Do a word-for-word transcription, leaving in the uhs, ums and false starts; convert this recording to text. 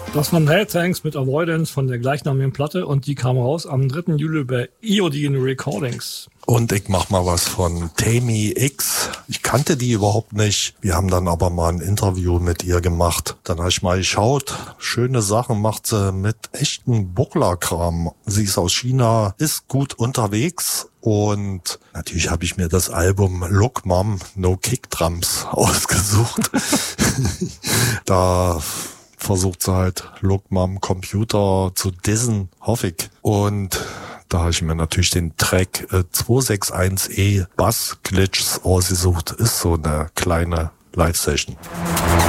Das waren Hell Tanks mit Avoidance von der gleichnamigen Platte und die kam raus am dritten Juli bei Iodine Recordings. Und ich mach mal was von Tammy X. Ich kannte die überhaupt nicht. Wir haben dann aber mal ein Interview mit ihr gemacht. Dann habe ich mal geschaut. Schöne Sachen macht sie mit echten Bucklerkram. Sie ist aus China, ist gut unterwegs. Und natürlich habe ich mir das Album Look Mom, No Kick Drums ausgesucht. Da versucht sie halt Look Mom Computer zu dissen, hoffe ich. Und da habe ich mir natürlich den Track äh, zwei sechs eins E Bass Glitches ausgesucht. Ist so eine kleine Live-Session.